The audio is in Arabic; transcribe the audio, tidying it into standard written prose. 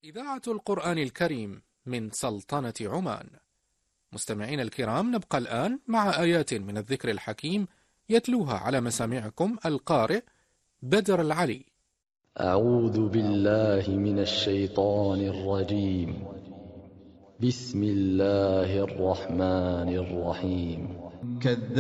إذاعة القرآن الكريم من سلطنة عمان. مستمعين الكرام، نبقى الآن مع آيات من الذكر الحكيم يتلوها على مسامعكم القارئ بدر العلي. أعوذ بالله من الشيطان الرجيم. بسم الله الرحمن الرحيم.